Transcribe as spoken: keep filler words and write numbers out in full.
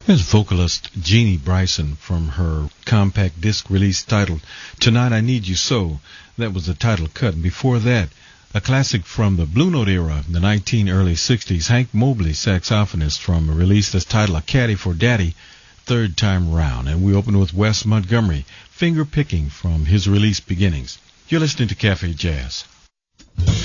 Here's vocalist Jeannie Bryson from her compact disc release titled Tonight I Need You So. That was the title cut. And before that, a classic from the Blue Note era, the nineteen early sixties, Hank Mobley, saxophonist, from a release that's titled A Caddy for Daddy, Third Time Round. And we open with Wes Montgomery, Finger Picking, from his release Beginnings. You're listening to Cafe Jazz.